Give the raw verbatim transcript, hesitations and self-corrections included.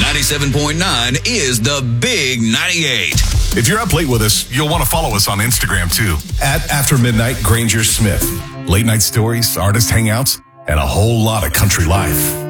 ninety-seven point nine is the Big ninety-eight. If you're up late with us, you'll want to follow us on Instagram too. At After Midnight Granger Smith. Late night stories, artist hangouts, and a whole lot of country life.